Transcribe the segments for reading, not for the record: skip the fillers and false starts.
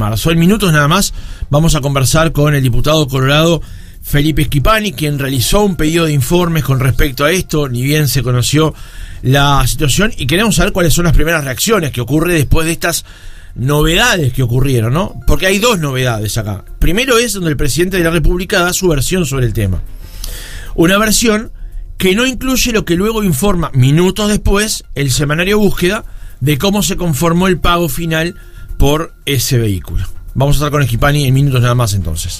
marzo. En minutos nada más vamos a conversar con el diputado colorado Felipe Schipani, quien realizó un pedido de informes con respecto a esto, ni bien se conoció la situación, y queremos saber cuáles son las primeras reacciones que ocurre después de estas novedades que ocurrieron, ¿no? Porque hay dos novedades acá. Primero es donde el presidente de la República da su versión sobre el tema. Una versión que no incluye lo que luego informa, minutos después, el semanario Búsqueda, de cómo se conformó el pago final por ese vehículo. Vamos a estar con Schipani en minutos nada más entonces.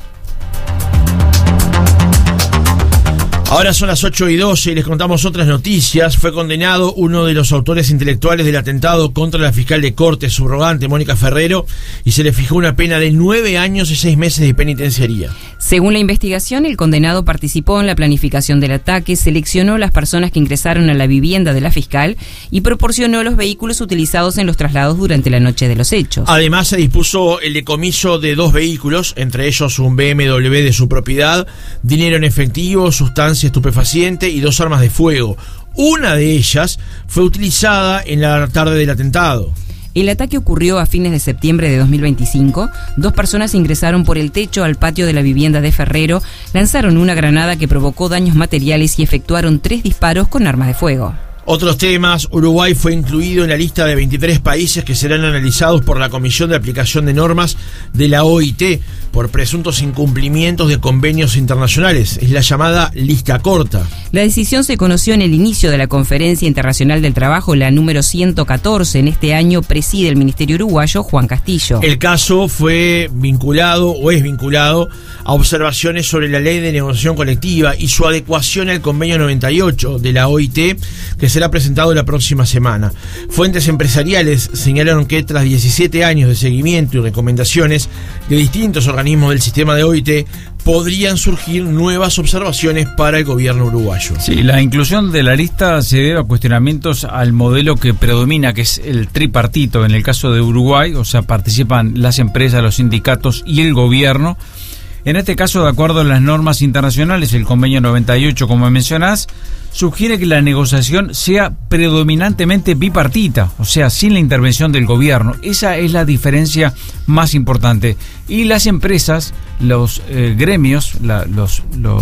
Ahora son las 8:12 y les contamos otras noticias. Fue condenado uno de los autores intelectuales del atentado contra la fiscal de corte subrogante, Mónica Ferrero, y se le fijó una pena de 9 años y 6 meses de penitenciaría. Según la investigación, el condenado participó en la planificación del ataque, seleccionó las personas que ingresaron a la vivienda de la fiscal y proporcionó los vehículos utilizados en los traslados durante la noche de los hechos. Además, se dispuso el decomiso de 2 vehículos, entre ellos un BMW de su propiedad, dinero en efectivo, sustancias estupefaciente y 2 armas de fuego. Una de ellas fue utilizada en la tarde del atentado. El ataque ocurrió a fines de septiembre de 2025. 2 personas ingresaron por el techo al patio de la vivienda de Ferrero, lanzaron una granada que provocó daños materiales y efectuaron 3 disparos con armas de fuego. Otros temas: Uruguay fue incluido en la lista de 23 países que serán analizados por la Comisión de Aplicación de Normas de la OIT por presuntos incumplimientos de convenios internacionales. Es la llamada lista corta. La decisión se conoció en el inicio de la Conferencia Internacional del Trabajo, la número 114. En este año preside el Ministerio Uruguayo Juan Castillo. El caso fue vinculado o es vinculado a observaciones sobre la ley de negociación colectiva y su adecuación al convenio 98 de la OIT, que será presentado la próxima semana. Fuentes empresariales señalaron que tras 17 años de seguimiento y recomendaciones de distintos organismos del sistema de OIT, podrían surgir nuevas observaciones para el gobierno uruguayo. Sí, la inclusión de la lista se debe a cuestionamientos al modelo que predomina, que es el tripartito en el caso de Uruguay, o sea, participan las empresas, los sindicatos y el gobierno. En este caso, de acuerdo a las normas internacionales, el convenio 98, como mencionás, sugiere que la negociación sea predominantemente bipartita, o sea, sin la intervención del gobierno. Esa es la diferencia más importante. Y las empresas, los gremios, las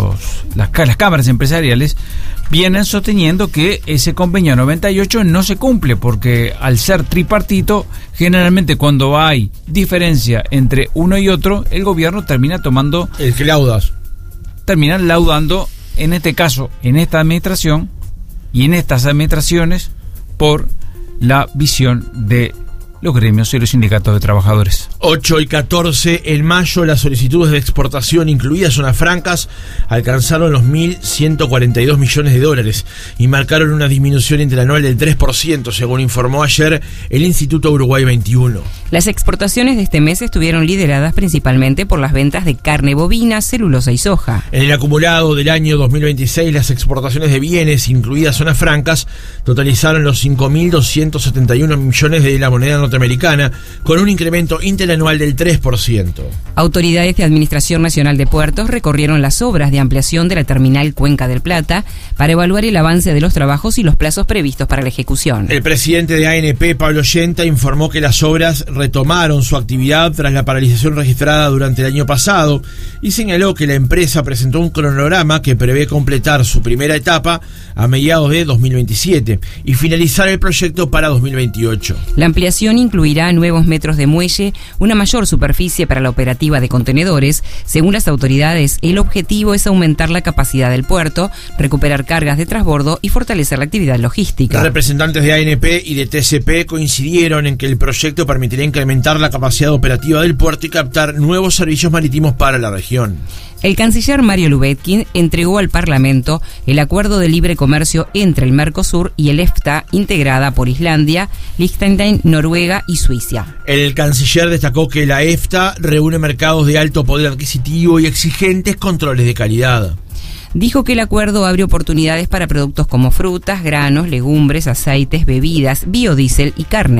cámaras empresariales, vienen sosteniendo que ese convenio 98 no se cumple, porque al ser tripartito, generalmente cuando hay diferencia entre uno y otro, el gobierno termina tomando... El que laudas. Terminan laudando, en este caso, en esta administración y en estas administraciones, por la visión de los gremios y los sindicatos de trabajadores. 8:14, en mayo las solicitudes de exportación, incluidas zonas francas, alcanzaron los 1.142 millones de dólares y marcaron una disminución interanual del 3%, según informó ayer el Instituto Uruguay 21. Las exportaciones de este mes estuvieron lideradas principalmente por las ventas de carne bovina, celulosa y soja. En el acumulado del año 2026, las exportaciones de bienes, incluidas zonas francas, totalizaron los 5.271 millones de la moneda norteamericana, con un incremento interanual del 3%. Autoridades de Administración Nacional de Puertos recorrieron las obras de ampliación de la terminal Cuenca del Plata para evaluar el avance de los trabajos y los plazos previstos para la ejecución. El presidente de ANP, Pablo Yenta, informó que las obras retomaron su actividad tras la paralización registrada durante el año pasado y señaló que la empresa presentó un cronograma que prevé completar su primera etapa a mediados de 2027 y finalizar el proyecto para 2028. La ampliación incluirá nuevos metros de muelle, una mayor superficie para la operativa de contenedores. Según las autoridades, el objetivo es aumentar la capacidad del puerto, recuperar cargas de transbordo y fortalecer la actividad logística. Los representantes de ANP y de TCP coincidieron en que el proyecto permitirá incrementar la capacidad operativa del puerto y captar nuevos servicios marítimos para la región. El canciller Mario Lubetkin entregó al Parlamento el acuerdo de libre comercio entre el Mercosur y el EFTA, integrada por Islandia, Liechtenstein, Noruega y Suiza. El canciller destacó que la EFTA reúne mercados de alto poder adquisitivo y exigentes controles de calidad. Dijo que el acuerdo abre oportunidades para productos como frutas, granos, legumbres, aceites, bebidas, biodiesel y carne.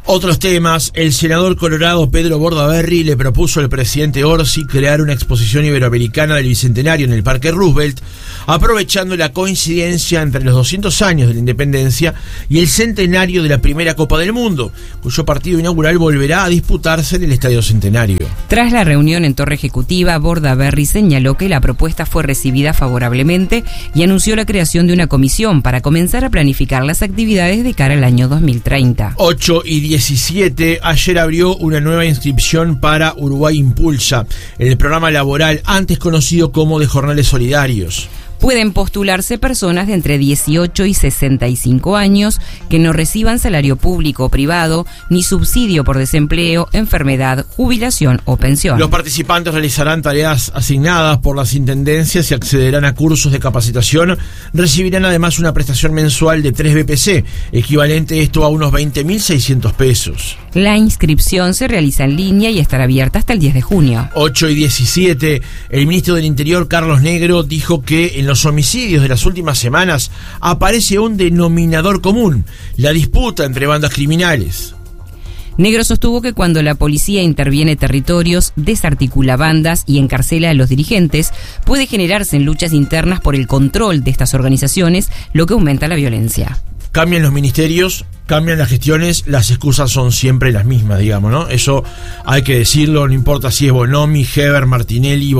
Otros temas, el senador colorado Pedro Bordaberry le propuso al presidente Orsi crear una exposición iberoamericana del Bicentenario en el Parque Roosevelt, aprovechando la coincidencia entre los 200 años de la independencia y el centenario de la primera Copa del Mundo, cuyo partido inaugural volverá a disputarse en el Estadio Centenario. Tras la reunión en Torre Ejecutiva, Bordaberry señaló que la propuesta fue recibida favorablemente y anunció la creación de una comisión para comenzar a planificar las actividades de cara al año 2030. 8:17, ayer abrió una nueva inscripción para Uruguay Impulsa, el programa laboral antes conocido como de jornales solidarios. Pueden postularse personas de entre 18 y 65 años que no reciban salario público o privado, ni subsidio por desempleo, enfermedad, jubilación o pensión. Los participantes realizarán tareas asignadas por las intendencias y accederán a cursos de capacitación. Recibirán además una prestación mensual de 3 BPC, equivalente esto a unos 20.600 pesos. La inscripción se realiza en línea y estará abierta hasta el 10 de junio. 8:17, el ministro del Interior, Carlos Negro, dijo que en los homicidios de las últimas semanas aparece un denominador común: la disputa entre bandas criminales. Negro sostuvo que cuando la policía interviene territorios, desarticula bandas y encarcela a los dirigentes, puede generarse en luchas internas por el control de estas organizaciones, lo que aumenta la violencia. Cambian los ministerios, cambian las gestiones, las excusas son siempre las mismas, digamos, ¿no? Eso hay que decirlo, no importa si es Bonomi, Heber, Martinelli,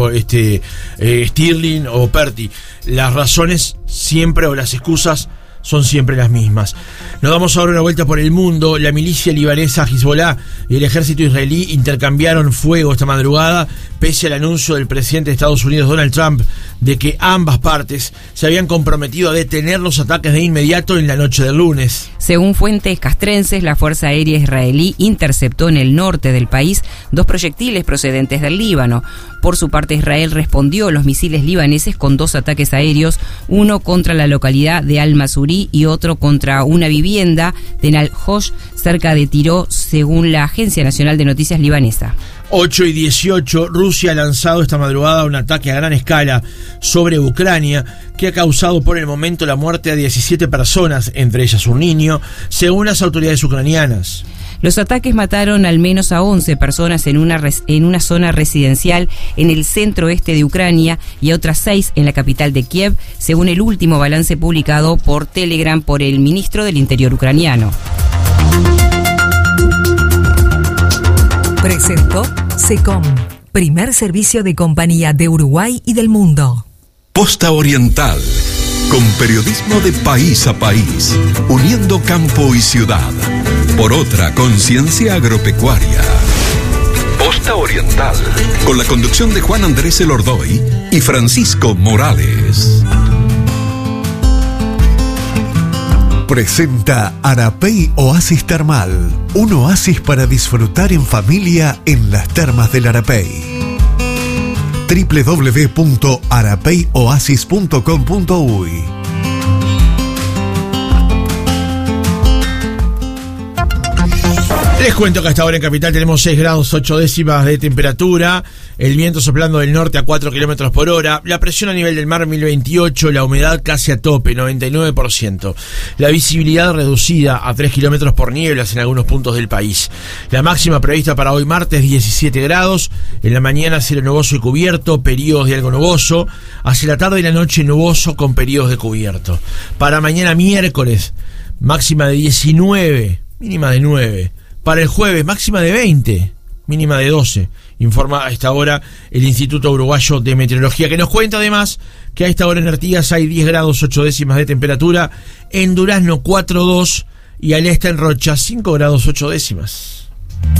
Stirling o Perti. Las razones siempre, o las excusas, son siempre las mismas. Nos damos ahora una vuelta por el mundo. La milicia libanesa Hezbollah y el ejército israelí intercambiaron fuego esta madrugada, pese al anuncio del presidente de Estados Unidos, Donald Trump, de que ambas partes se habían comprometido a detener los ataques de inmediato en la noche del lunes. Según fuentes castrenses, la Fuerza Aérea Israelí interceptó en el norte del país 2 proyectiles procedentes del Líbano. Por su parte, Israel respondió a los misiles libaneses con 2 ataques aéreos, uno contra la localidad de Al-Masuri y otro contra una vivienda de Nal-Hosh, cerca de Tiró, según la Agencia Nacional de Noticias libanesa. 8:18, Rusia ha lanzado esta madrugada un ataque a gran escala sobre Ucrania que ha causado por el momento la muerte a 17 personas, entre ellas un niño, según las autoridades ucranianas. Los ataques mataron al menos a 11 personas en una zona residencial en el centro-este de Ucrania y a otras 6 en la capital de Kiev, según el último balance publicado por Telegram por el ministro del Interior ucraniano. Presentó SECOM, primer servicio de compañía de Uruguay y del mundo. Posta Oriental, con periodismo de país a país, uniendo campo y ciudad, por otra conciencia agropecuaria. Posta Oriental, con la conducción de Juan Andrés Elordoy y Francisco Morales. Presenta Arapey Oasis Termal, un oasis para disfrutar en familia en las termas del Arapey. www.arapeyoasis.com.uy. Les cuento que hasta ahora en Capital tenemos 6 grados 8 décimas de temperatura, el viento soplando del norte a 4 kilómetros por hora, la presión a nivel del mar 1028, la humedad casi a tope, 99%, la visibilidad reducida a 3 kilómetros por nieblas en algunos puntos del país. La máxima prevista para hoy martes 17 grados, en la mañana cielo nuboso y cubierto, periodos de algo nuboso, hacia la tarde y la noche nuboso con periodos de cubierto. Para mañana miércoles, máxima de 19, mínima de 9. Para el jueves, máxima de 20, mínima de 12, informa a esta hora el Instituto Uruguayo de Meteorología, que nos cuenta además que a esta hora en Artigas hay 10 grados 8 décimas de temperatura, en Durazno 4,2 y al este en Rocha 5 grados 8 décimas.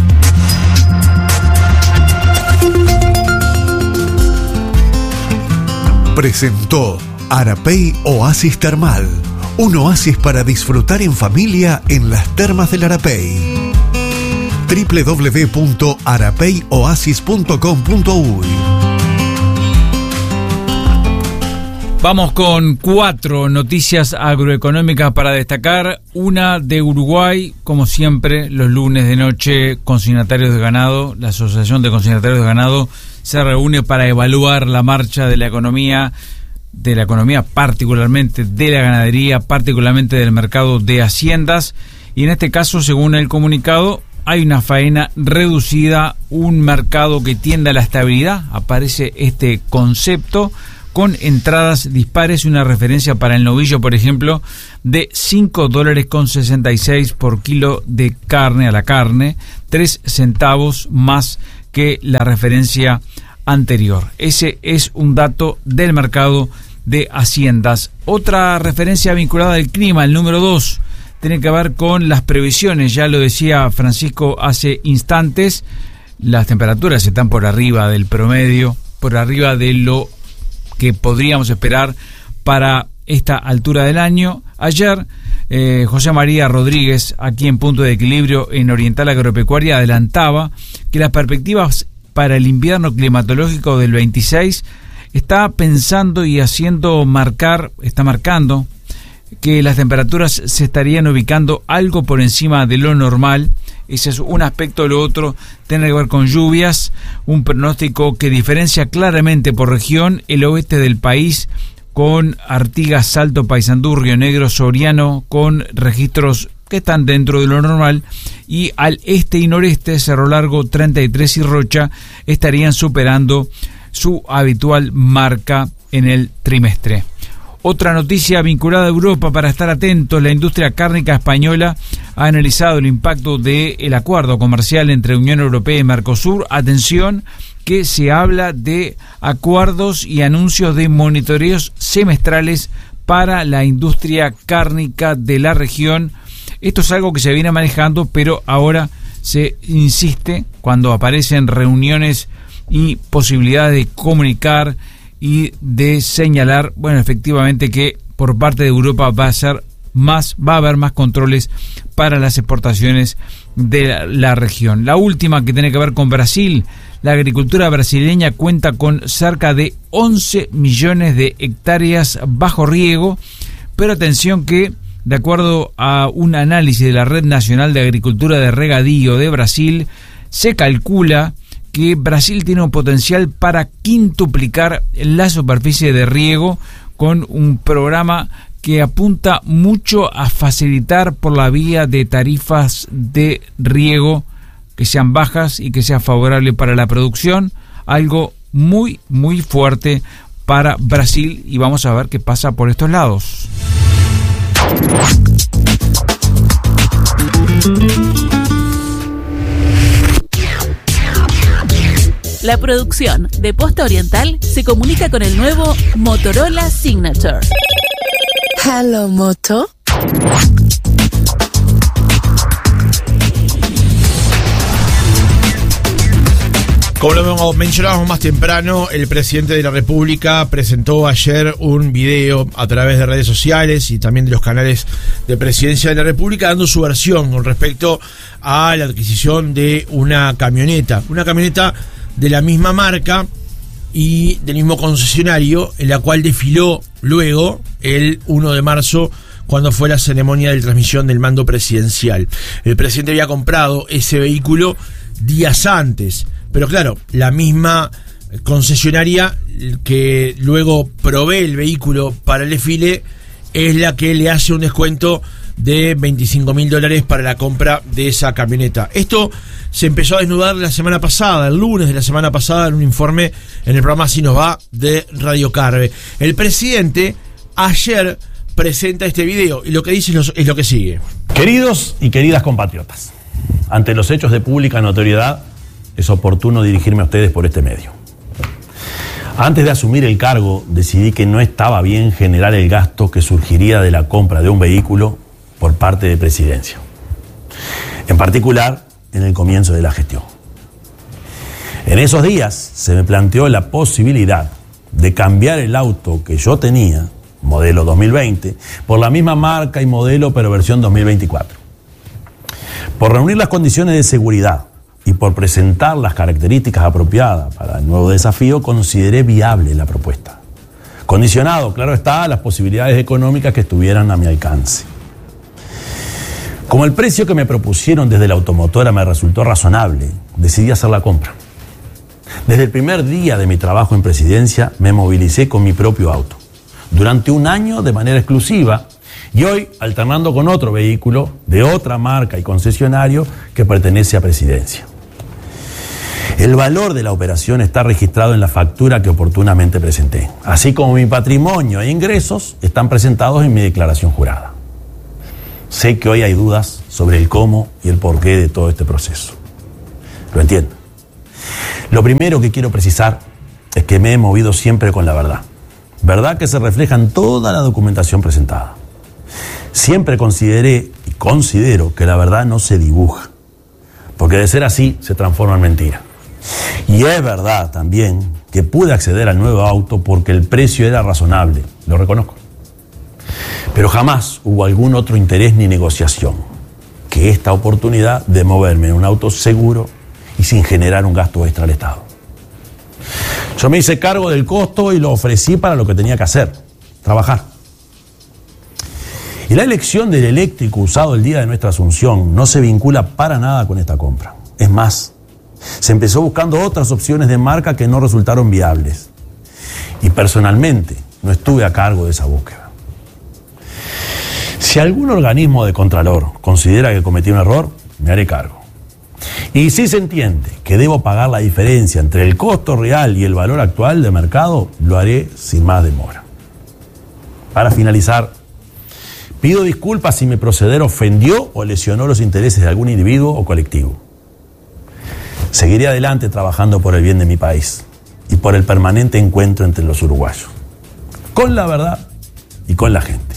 Presentó Arapey Oasis Termal, un oasis para disfrutar en familia en las termas del Arapey. www.arapeyoasis.com.uy. Vamos con 4 noticias agroeconómicas para destacar. Una de Uruguay, como siempre, los lunes de noche, consignatarios de ganado. La Asociación de Consignatarios de Ganado se reúne para evaluar la marcha de la economía, particularmente de la ganadería, particularmente del mercado de haciendas. y en este caso, según el comunicado, hay una faena reducida, un mercado que tiende a la estabilidad. Aparece este concepto con entradas dispares y una referencia para el novillo, por ejemplo, de $5.66 por kilo de carne a la carne, 3 centavos más que la referencia anterior. Ese es un dato del mercado de haciendas. Otra referencia vinculada al clima, el número 2, tiene que ver con las previsiones. Ya lo decía Francisco hace instantes, las temperaturas están por arriba del promedio, por arriba de lo que podríamos esperar para esta altura del año. Ayer, José María Rodríguez, aquí en Punto de Equilibrio en Oriental Agropecuaria, adelantaba que las perspectivas para el invierno climatológico del 26 está pensando y está marcando que las temperaturas se estarían ubicando algo por encima de lo normal. Ese es un aspecto. Lo otro tiene que ver con lluvias, un pronóstico que diferencia claramente por región el oeste del país, con Artigas, Salto, Paysandú, Río Negro, Soriano, con registros que están dentro de lo normal, y al este y noreste, Cerro Largo, 33 y Rocha, estarían superando su habitual marca en el trimestre. Otra noticia vinculada a Europa para estar atentos: la industria cárnica española ha analizado el impacto del acuerdo comercial entre Unión Europea y Mercosur. Atención, que se habla de acuerdos y anuncios de monitoreos semestrales para la industria cárnica de la región. Esto es algo que se viene manejando, pero ahora se insiste cuando aparecen reuniones y posibilidades de comunicar y de señalar, bueno, efectivamente, que por parte de Europa va a haber más controles para las exportaciones de la región. La última, que tiene que ver con Brasil: la agricultura brasileña cuenta con cerca de 11 millones de hectáreas bajo riego, pero atención que, de acuerdo a un análisis de la Red Nacional de Agricultura de Regadío de Brasil, se calcula que Brasil tiene un potencial para quintuplicar la superficie de riego, con un programa que apunta mucho a facilitar por la vía de tarifas de riego que sean bajas y que sea favorable para la producción. Algo muy, muy fuerte para Brasil, y vamos a ver qué pasa por estos lados. La producción de Posta Oriental se comunica con el nuevo Motorola Signature. Hello, Moto. Como lo mencionábamos más temprano, el presidente de la República presentó ayer un video a través de redes sociales y también de los canales de Presidencia de la República, dando su versión con respecto a la adquisición de una camioneta de la misma marca y del mismo concesionario, en la cual desfiló luego el 1 de marzo, cuando fue la ceremonia de transmisión del mando presidencial. El presidente había comprado ese vehículo días antes, pero claro, la misma concesionaria que luego provee el vehículo para el desfile es la que le hace un descuento de $25.000 para la compra de esa camioneta. Esto se empezó a desnudar la semana pasada, el lunes de la semana pasada, en un informe en el programa Así Nos Va de Radio Carve. El presidente ayer presenta este video y lo que dice es lo que sigue. Queridos y queridas compatriotas, ante los hechos de pública notoriedad, es oportuno dirigirme a ustedes por este medio. Antes de asumir el cargo, decidí que no estaba bien generar el gasto que surgiría de la compra de un vehículo por parte de Presidencia, en particular en el comienzo de la gestión. En esos días se me planteó la posibilidad de cambiar el auto que yo tenía, modelo 2020, por la misma marca y modelo, pero versión 2024. Por reunir las condiciones de seguridad y por presentar las características apropiadas para el nuevo desafío, consideré viable la propuesta, condicionado, claro está, a las posibilidades económicas que estuvieran a mi alcance. Como el precio que me propusieron desde la automotora me resultó razonable, decidí hacer la compra. Desde el primer día de mi trabajo en Presidencia me movilicé con mi propio auto. Durante un año de manera exclusiva Y hoy alternando con otro vehículo de otra marca y concesionario que pertenece a Presidencia. El valor de la operación está registrado en la factura que oportunamente presenté, así como mi patrimonio e ingresos están presentados en mi declaración jurada. Sé que hoy hay dudas sobre el cómo y el porqué de todo este proceso. Lo entiendo. Lo primero que quiero precisar es que me he movido siempre con la verdad. Verdad que se refleja en toda la documentación presentada. Siempre consideré y considero que la verdad no se dibuja, porque de ser así se transforma en mentira. Y es verdad también que pude acceder al nuevo auto porque el precio era razonable, lo reconozco. Pero jamás hubo algún otro interés ni negociación que esta oportunidad de moverme en un auto seguro y sin generar un gasto extra al Estado. Yo me hice cargo del costo y lo ofrecí para lo que tenía que hacer, trabajar. Y la elección del eléctrico usado el día de nuestra asunción no se vincula para nada con esta compra. Es más, se empezó buscando otras opciones de marca que no resultaron viables. Y personalmente no estuve a cargo de esa búsqueda. Si algún organismo de Contralor considera que cometí un error, me haré cargo. Y si se entiende que debo pagar la diferencia entre el costo real y el valor actual de mercado, lo haré sin más demora. Para finalizar, pido disculpas si mi proceder ofendió o lesionó los intereses de algún individuo o colectivo. Seguiré adelante trabajando por el bien de mi país y por el permanente encuentro entre los uruguayos, con la verdad y con la gente.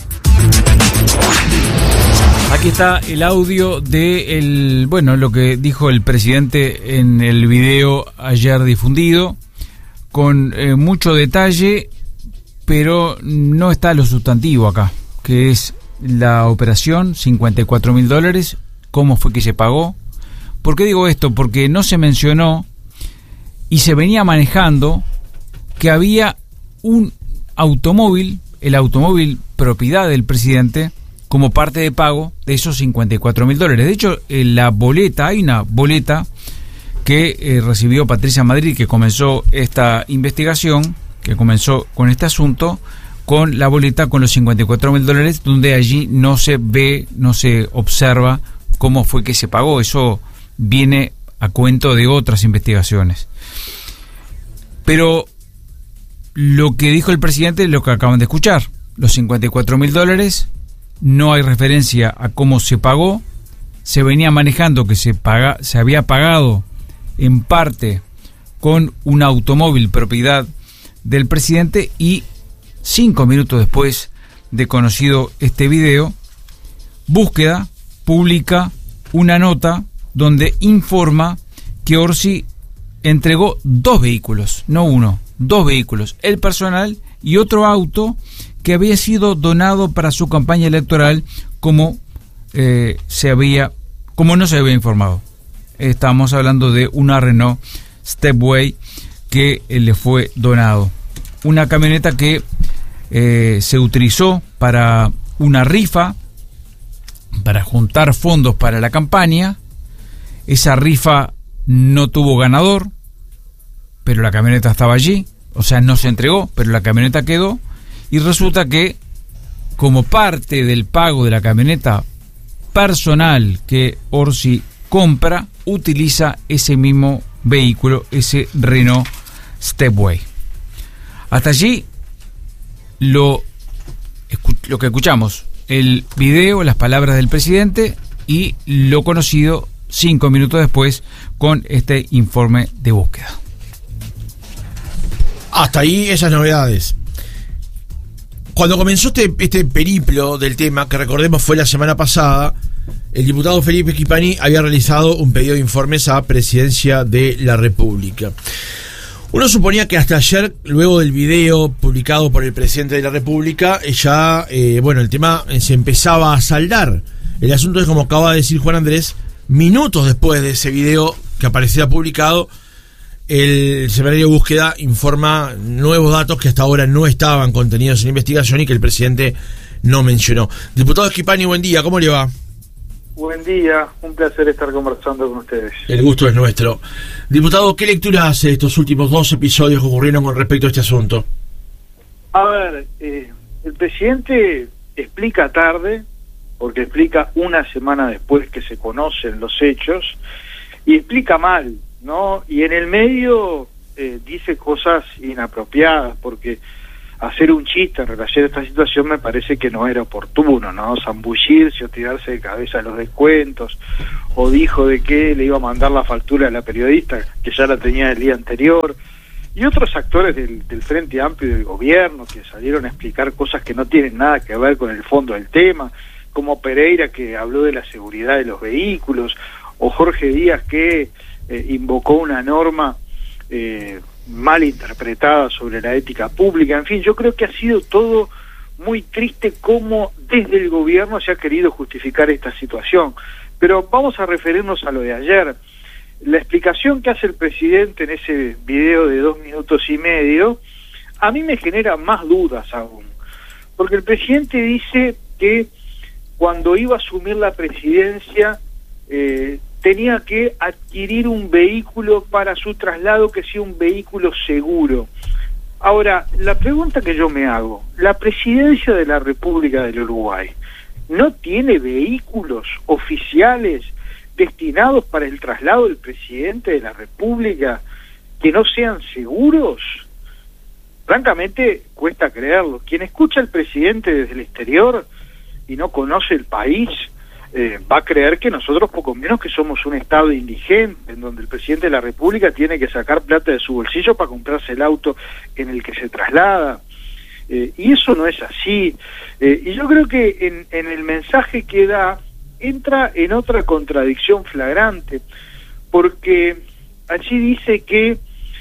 Aquí está el audio de lo que dijo el presidente en el video ayer difundido, con mucho detalle, pero no está lo sustantivo acá, que es la operación, $54.000, cómo fue que se pagó. ¿Por qué digo esto? Porque no se mencionó y se venía manejando que había un automóvil, el automóvil propiedad del presidente, como parte de pago de esos $54.000. De hecho, hay una boleta que recibió Patricia Madrid, que comenzó esta investigación, que comenzó con este asunto, con la boleta con los $54.000, donde allí no se ve, no se observa cómo fue que se pagó. Eso viene a cuento de otras investigaciones. Pero lo que dijo el presidente es lo que acaban de escuchar. Los $54.000, no hay referencia a cómo se pagó. Se venía manejando que se había pagado en parte con un automóvil propiedad del presidente, y 5 minutos después de conocido este video, Búsqueda publica una nota donde informa que Orsi entregó 2 vehículos, no uno, 2 vehículos, el personal y otro auto que había sido donado para su campaña electoral, como no se había informado. Estamos hablando de una Renault Stepway que le fue donado. Una camioneta que se utilizó para una rifa, para juntar fondos para la campaña. Esa rifa no tuvo ganador, pero la camioneta estaba allí, o sea, no se entregó, pero la camioneta quedó. Y resulta que, como parte del pago de la camioneta personal que Orsi compra, utiliza ese mismo vehículo, ese Renault Stepway. Hasta allí lo que escuchamos, el video, las palabras del presidente y lo conocido 5 minutos después con este informe de búsqueda. Hasta ahí esas novedades. Cuando comenzó este periplo del tema, que recordemos fue la semana pasada, el diputado Felipe Schipani había realizado un pedido de informes a Presidencia de la República. Uno suponía que hasta ayer, luego del video publicado por el presidente de la República, ya, el tema se empezaba a saldar. El asunto es, como acaba de decir Juan Andrés, minutos después de ese video que apareciera publicado, el Semanario Búsqueda informa nuevos datos que hasta ahora no estaban contenidos en la investigación y que el presidente no mencionó. Diputado Schipani, buen día, ¿cómo le va? Buen día, un placer estar conversando con ustedes. El gusto es nuestro. Diputado, ¿qué lectura hace de estos últimos 2 episodios que ocurrieron con respecto a este asunto? A ver, el presidente explica tarde, porque explica una semana después que se conocen los hechos, y explica mal, ¿no? Y en el medio dice cosas inapropiadas, porque hacer un chiste en relación a esta situación me parece que no era oportuno, ¿no? Zambullirse o tirarse de cabeza a los descuentos, o dijo de que le iba a mandar la factura a la periodista, que ya la tenía el día anterior, y otros actores del Frente Amplio y del gobierno que salieron a explicar cosas que no tienen nada que ver con el fondo del tema, como Pereira, que habló de la seguridad de los vehículos, o Jorge Díaz, que invocó una norma mal interpretada sobre la ética pública. En fin, yo creo que ha sido todo muy triste cómo desde el gobierno se ha querido justificar esta situación. Pero vamos a referirnos a lo de ayer. La explicación que hace el presidente en ese video de 2 minutos y medio, a mí me genera más dudas aún. Porque el presidente dice que cuando iba a asumir la presidencia tenía que adquirir un vehículo para su traslado que sea un vehículo seguro. Ahora, la pregunta que yo me hago, ¿la presidencia de la República del Uruguay no tiene vehículos oficiales destinados para el traslado del presidente de la República que no sean seguros? Francamente, cuesta creerlo. Quien escucha al presidente desde el exterior y no conoce el país, va a creer que nosotros poco menos que somos un estado indigente, en donde el presidente de la República tiene que sacar plata de su bolsillo para comprarse el auto en el que se traslada. Y eso no es así. Y yo creo que en el mensaje que da, entra en otra contradicción flagrante, porque allí dice que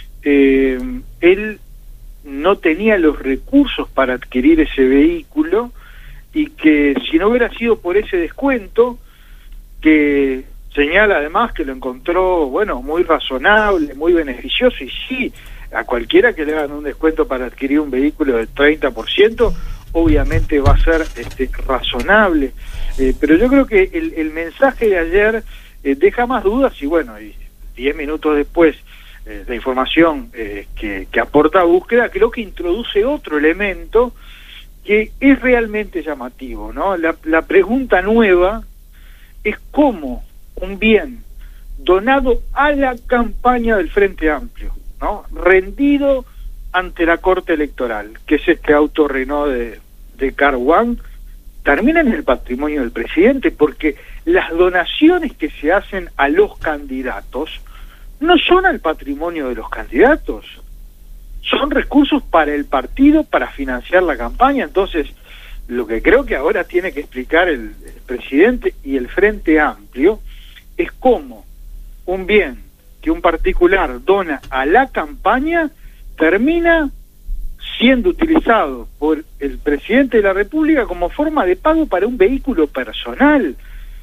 él no tenía los recursos para adquirir ese vehículo, y que si no hubiera sido por ese descuento, que señala además que lo encontró, bueno, muy razonable, muy beneficioso, y sí, a cualquiera que le hagan un descuento para adquirir un vehículo del 30%, obviamente va a ser razonable, pero yo creo que el mensaje de ayer deja más dudas, y bueno, y 10 minutos después la información que aporta búsqueda, creo que introduce otro elemento que es realmente llamativo, ¿no? La pregunta nueva es cómo un bien donado a la campaña del Frente Amplio, ¿no?, rendido ante la Corte Electoral, que es este auto Renault de Car One, termina en el patrimonio del presidente, porque las donaciones que se hacen a los candidatos no son al patrimonio de los candidatos, son recursos para el partido para financiar la campaña. Entonces, lo que creo que ahora tiene que explicar el presidente y el Frente Amplio es cómo un bien que un particular dona a la campaña termina siendo utilizado por el presidente de la República como forma de pago para un vehículo personal.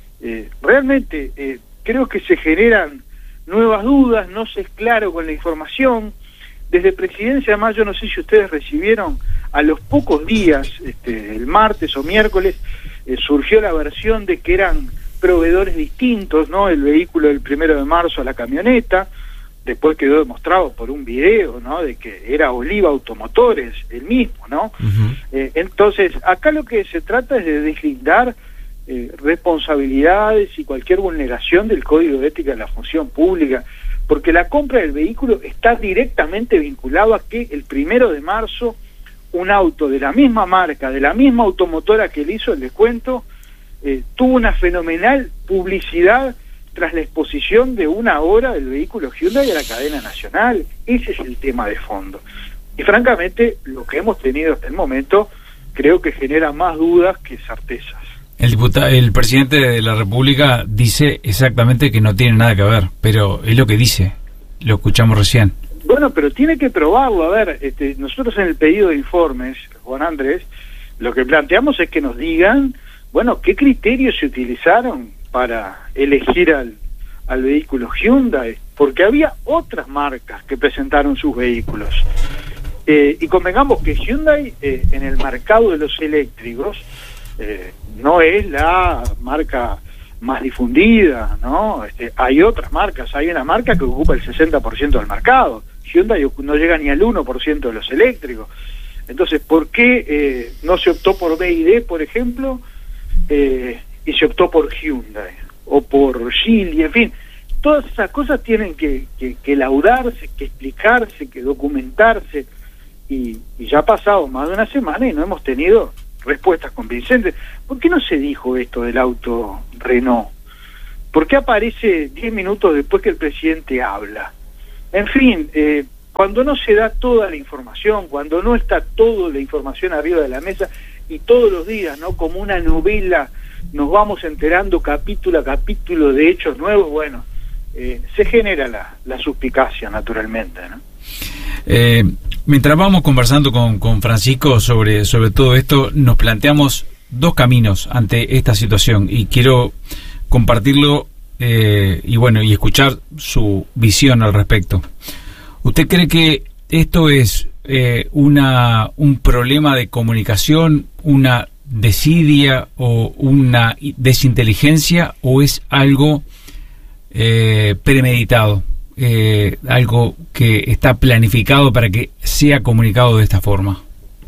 Realmente creo que se generan nuevas dudas, no se es claro con la información. Desde Presidencia, además, yo no sé si ustedes recibieron, a los pocos días, el martes o miércoles, surgió la versión de que eran proveedores distintos, ¿no? El vehículo del 1 de marzo a la camioneta, después quedó demostrado por un video, ¿no?, de que era Oliva Automotores, el mismo, ¿no? Entonces, acá lo que se trata es de deslindar responsabilidades y cualquier vulneración del Código de Ética de la Función Pública, porque la compra del vehículo está directamente vinculado a que el 1 de marzo un auto de la misma marca, de la misma automotora que le hizo el descuento, tuvo una fenomenal publicidad tras la exposición de 1 hora del vehículo Hyundai a la cadena nacional. Ese es el tema de fondo. Y francamente, lo que hemos tenido hasta el momento creo que genera más dudas que certezas. El presidente de la República dice exactamente que no tiene nada que ver, pero es lo que dice, lo escuchamos recién. Bueno, pero tiene que probarlo. A ver, nosotros en el pedido de informes, Juan Andrés, lo que planteamos es que nos digan, bueno, qué criterios se utilizaron para elegir al vehículo Hyundai, porque había otras marcas que presentaron sus vehículos. Y convengamos que Hyundai en el mercado de los eléctricos no es la marca más difundida, ¿no? Hay otras marcas, hay una marca que ocupa el 60% del mercado. Hyundai no llega ni al 1% de los eléctricos. Entonces, ¿por qué no se optó por BYD, por ejemplo, y se optó por Hyundai o por Geely? En fin, todas esas cosas tienen que laudarse, que explicarse, que documentarse, y ya ha pasado más de una semana y no hemos tenido respuestas convincentes. ¿Por qué no se dijo esto del auto Renault? ¿Por qué aparece 10 minutos después que el presidente habla? En fin, cuando no se da toda la información, cuando no está toda la información arriba de la mesa, y todos los días, ¿no?, como una novela, nos vamos enterando capítulo a capítulo de hechos nuevos, bueno, se genera la suspicacia, naturalmente, ¿no? Mientras vamos conversando con Francisco sobre todo esto, nos planteamos dos caminos ante esta situación, y quiero compartirlo y escuchar su visión al respecto. ¿Usted cree que esto es un problema de comunicación, una desidia o una desinteligencia, o es algo premeditado, algo que está planificado para que sea comunicado de esta forma?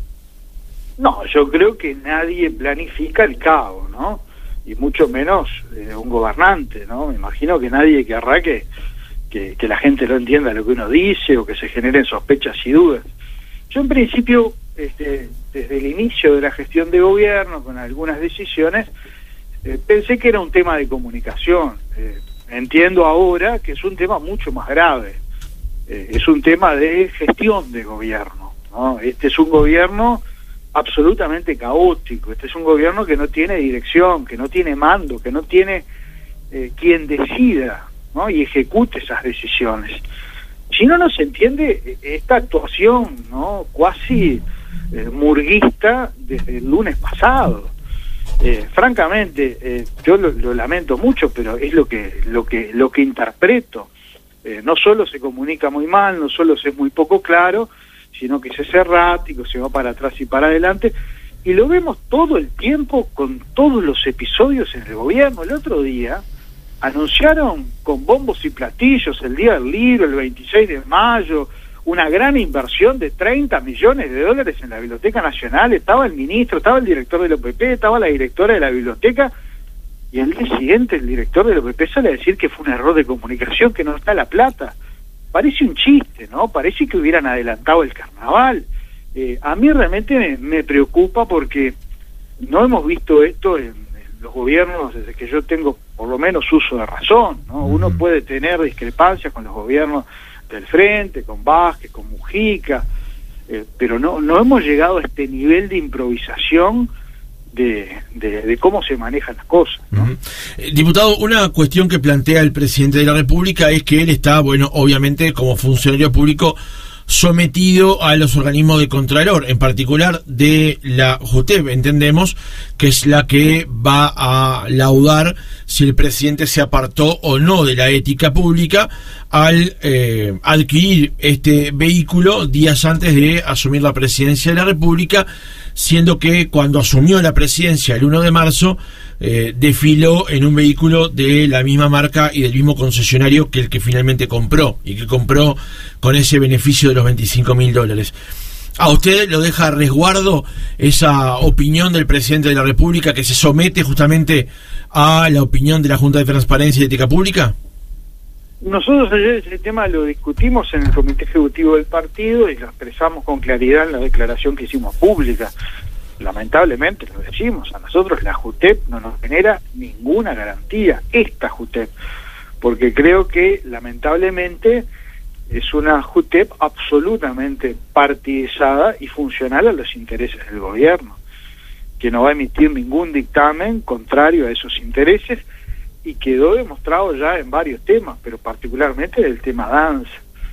No, yo creo que nadie planifica el caos, ¿no? Y mucho menos un gobernante, ¿no? Me imagino que nadie querrá que la gente no entienda lo que uno dice, o que se generen sospechas y dudas. Yo en principio, desde el inicio de la gestión de gobierno, con algunas decisiones, pensé que era un tema de comunicación. Entiendo ahora que es un tema mucho más grave. Es un tema de gestión de gobierno, ¿no? Este es un gobierno absolutamente caótico. Este es un gobierno que no tiene dirección, que no tiene mando, que no tiene quien decida, ¿no?, y ejecute esas decisiones. Si no se entiende esta actuación, ¿no?, cuasi murguista desde el lunes pasado. Francamente, yo lo lamento mucho, pero es lo que interpreto. No solo se comunica muy mal, no solo se es muy poco claro, sino que se es errático, se va para atrás y para adelante, y lo vemos todo el tiempo con todos los episodios en el gobierno. El otro día anunciaron con bombos y platillos el Día del Libro, el 26 de mayo, una gran inversión de $30 millones en la Biblioteca Nacional. Estaba el ministro, estaba el director de la OPP, estaba la directora de la biblioteca, y al día siguiente el director de la OPP sale a decir que fue un error de comunicación, que no está la plata. Parece un chiste, ¿no? Parece que hubieran adelantado el carnaval. A mí realmente me preocupa, porque no hemos visto esto en los gobiernos desde que yo tengo por lo menos uso de razón, ¿no? Uno puede tener discrepancias con los gobiernos del Frente, con Vázquez, con Mujica, pero no hemos llegado a este nivel de improvisación de cómo se manejan las cosas, ¿no? Diputado, una cuestión que plantea el presidente de la República es que él está, obviamente como funcionario público, sometido a los organismos de Contralor, en particular de la JUTEP, entendemos que es la que va a laudar si el presidente se apartó o no de la ética pública al adquirir este vehículo días antes de asumir la presidencia de la República, siendo que cuando asumió la presidencia el 1 de marzo desfiló en un vehículo de la misma marca y del mismo concesionario que el que finalmente compró, y que compró con ese beneficio de los $25.000. ¿A usted lo deja a resguardo esa opinión del presidente de la República, que se somete justamente a la opinión de la Junta de Transparencia y Ética Pública? Nosotros ayer ese tema lo discutimos en el Comité Ejecutivo del partido y lo expresamos con claridad en la declaración que hicimos pública. Lamentablemente lo decimos, a nosotros la JUTEP no nos genera ninguna garantía, esta JUTEP, porque creo que lamentablemente es una JUTEP absolutamente partidizada y funcional a los intereses del gobierno, que no va a emitir ningún dictamen contrario a esos intereses, y quedó demostrado ya en varios temas, pero particularmente el tema danza.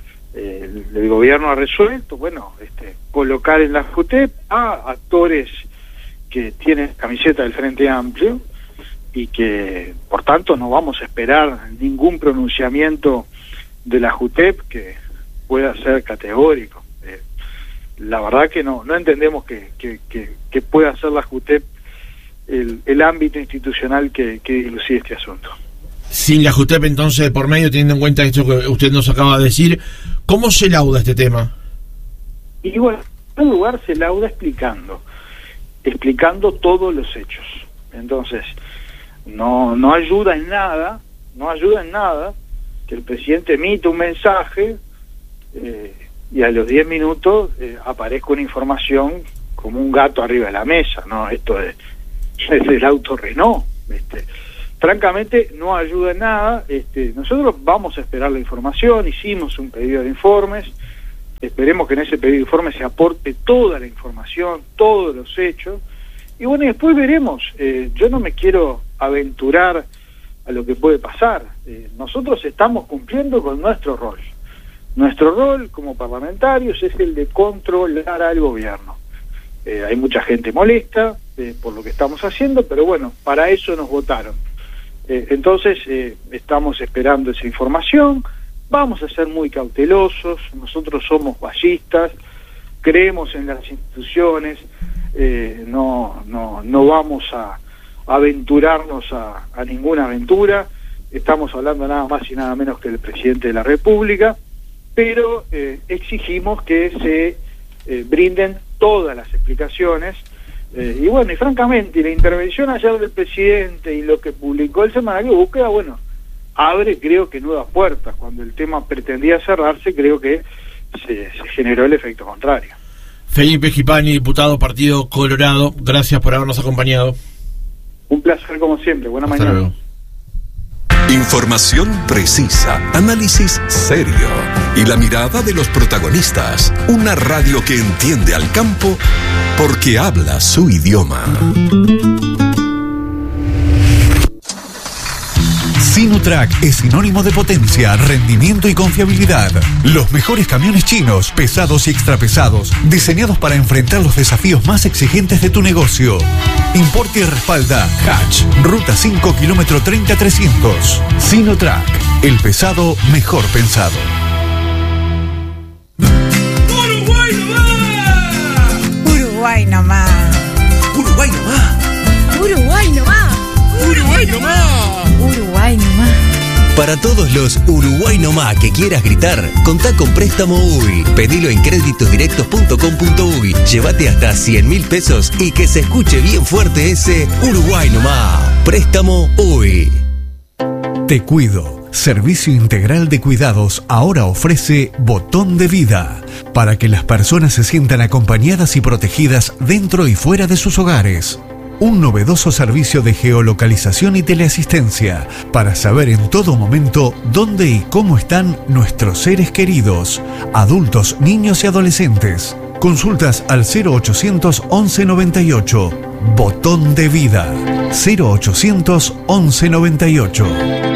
El gobierno ha resuelto, colocar en la JUTEP a actores que tienen camiseta del Frente Amplio, y que por tanto no vamos a esperar ningún pronunciamiento de la JUTEP que pueda ser categórico. La verdad que no entendemos que pueda ser la JUTEP el ámbito institucional que dilucide este asunto. Sin la JUTEP entonces por medio, teniendo en cuenta esto que usted nos acaba de decir, ¿cómo se lauda este tema? Y bueno, primer lugar se lauda explicando todos los hechos. Entonces, no ayuda en nada que el presidente emita un mensaje y a los 10 minutos aparezca una información como un gato arriba de la mesa, ¿no? Esto es el auto Renault. Francamente, no ayuda en nada. Nosotros vamos a esperar la información, hicimos un pedido de informes, esperemos que en ese pedido de informes se aporte toda la información, todos los hechos, y bueno, y después veremos. Yo no me quiero aventurar a lo que puede pasar. Nosotros estamos cumpliendo con nuestro rol. Nuestro rol como parlamentarios es el de controlar al gobierno. Hay mucha gente molesta por lo que estamos haciendo, pero bueno, para eso nos votaron. Entonces, estamos esperando esa información, vamos a ser muy cautelosos, nosotros somos vallistas, creemos en las instituciones, no vamos a aventurarnos a ninguna aventura, estamos hablando nada más y nada menos que del presidente de la República, pero exigimos que se brinden todas las explicaciones. Y bueno, y francamente, la intervención ayer del presidente y lo que publicó el semanario Búsqueda, bueno, abre, creo que, nuevas puertas. Cuando el tema pretendía cerrarse, creo que se generó el efecto contrario. Felipe Schipani, diputado Partido Colorado, gracias por habernos acompañado. Un placer como siempre, buena mañana. Luego. Información precisa, análisis serio y la mirada de los protagonistas. Una radio que entiende al campo porque habla su idioma. Sinotrack es sinónimo de potencia, rendimiento y confiabilidad. Los mejores camiones chinos, pesados y extrapesados, diseñados para enfrentar los desafíos más exigentes de tu negocio. Importa y respalda Hatch, Ruta 5, kilómetro 30-300. Sinotrack, el pesado mejor pensado. ¡Uruguay nomás! ¡Uruguay nomás! ¡Uruguay nomás! ¡Uruguay nomás! ¡Uruguay nomás! Uruguay nomás. Para todos los Uruguay nomás que quieras gritar, contá con Préstamo UI. Pedilo en créditosdirectos.com.uy. Llévate hasta 100.000 pesos y que se escuche bien fuerte ese Uruguay nomás. Préstamo UI. Te Cuido. Servicio integral de cuidados ahora ofrece Botón de Vida, para que las personas se sientan acompañadas y protegidas dentro y fuera de sus hogares. Un novedoso servicio de geolocalización y teleasistencia para saber en todo momento dónde y cómo están nuestros seres queridos, adultos, niños y adolescentes. Consultas al 0800 11 98. Botón de Vida. 0800 11 98.